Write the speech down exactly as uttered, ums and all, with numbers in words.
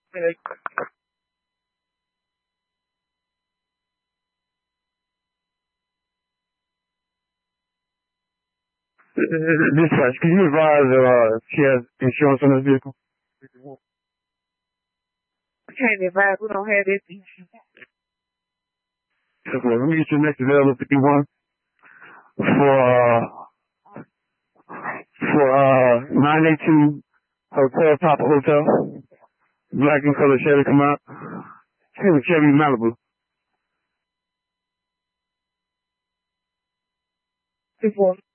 Dispatch, can you advise uh, if she has insurance on this vehicle? I can't advise. We don't have this insurance. Okay, let me get your next available fifty-one for uh, for uh nine eighteen Hotel Top Hotel, black and color Chevy come out. Chevy Chevy Malibu. Before.